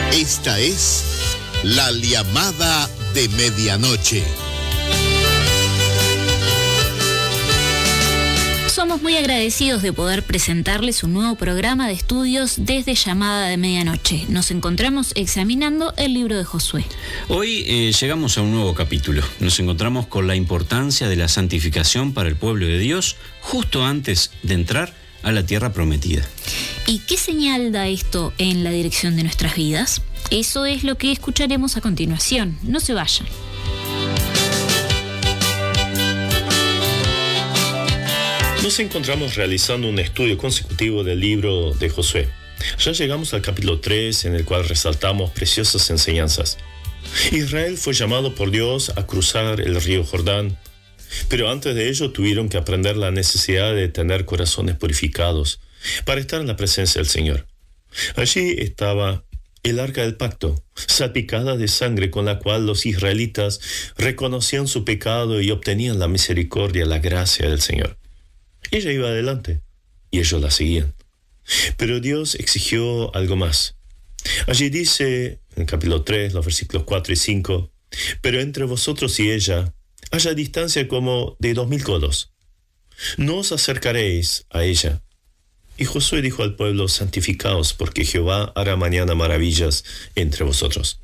Esta es la llamada de medianoche. Somos muy agradecidos de poder presentarles un nuevo programa de estudios desde Llamada de Medianoche. Nos encontramos examinando el libro de Josué. Hoy llegamos a un nuevo capítulo. Nos encontramos con la importancia de la santificación para el pueblo de Dios justo antes de entrar a la tierra prometida. ¿Y qué señal da esto en la dirección de nuestras vidas? Eso es lo que escucharemos a continuación. No se vayan. Nos encontramos realizando un estudio consecutivo del libro de Josué. Ya llegamos al capítulo 3, en el cual resaltamos preciosas enseñanzas. Israel fue llamado por Dios a cruzar el río Jordán, pero antes de ello tuvieron que aprender la necesidad de tener corazones purificados para estar en la presencia del Señor. Allí estaba el arca del pacto, salpicada de sangre, con la cual los israelitas reconocían su pecado y obtenían la misericordia, la gracia del Señor. Ella iba adelante y ellos la seguían. Pero Dios exigió algo más. Allí dice, en el capítulo 3, los versículos 4 y 5, pero entre vosotros y ella haya distancia como de 2000 codos. No os acercaréis a ella. Y Josué dijo al pueblo, santificaos, porque Jehová hará mañana maravillas entre vosotros.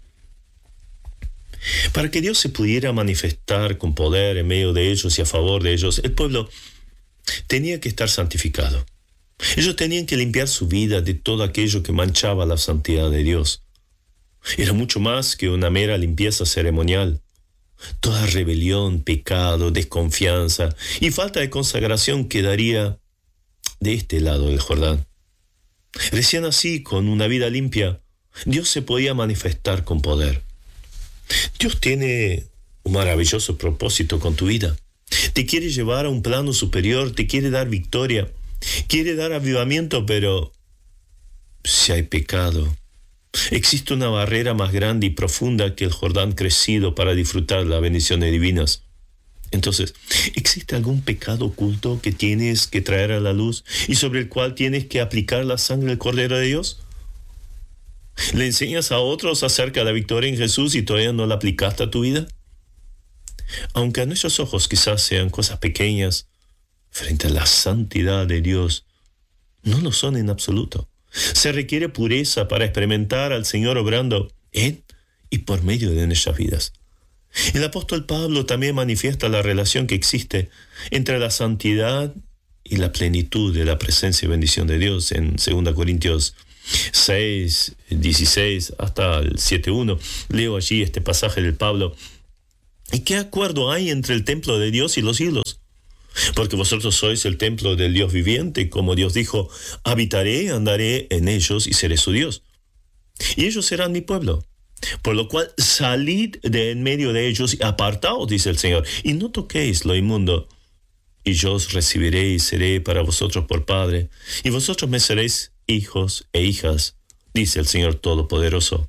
Para que Dios se pudiera manifestar con poder en medio de ellos y a favor de ellos, el pueblo tenía que estar santificado. Ellos tenían que limpiar su vida de todo aquello que manchaba la santidad de Dios. Era mucho más que una mera limpieza ceremonial. Toda rebelión, pecado, desconfianza y falta de consagración quedaría de este lado del Jordán. Recién así, con una vida limpia, Dios se podía manifestar con poder. Dios tiene un maravilloso propósito con tu vida. Te quiere llevar a un plano superior, te quiere dar victoria, quiere dar avivamiento, pero si hay pecado, existe una barrera más grande y profunda que el Jordán crecido para disfrutar las bendiciones divinas. Entonces, ¿existe algún pecado oculto que tienes que traer a la luz y sobre el cual tienes que aplicar la sangre del Cordero de Dios? ¿Le enseñas a otros acerca de la victoria en Jesús y todavía no la aplicaste a tu vida? Aunque a nuestros ojos quizás sean cosas pequeñas, frente a la santidad de Dios, no lo son en absoluto. Se requiere pureza para experimentar al Señor obrando en y por medio de nuestras vidas. El apóstol Pablo también manifiesta la relación que existe entre la santidad y la plenitud de la presencia y bendición de Dios en 2 Corintios 6, 16 hasta el 7:1. Leo allí este pasaje del Pablo. ¿Y qué acuerdo hay entre el templo de Dios y los ídolos? Porque vosotros sois el templo del Dios viviente, como Dios dijo, habitaré, andaré en ellos y seré su Dios. Y ellos serán mi pueblo. Por lo cual salid de en medio de ellos y apartaos, dice el Señor, y no toquéis lo inmundo. Y yo os recibiré y seré para vosotros por Padre, y vosotros me seréis hijos e hijas, dice el Señor Todopoderoso.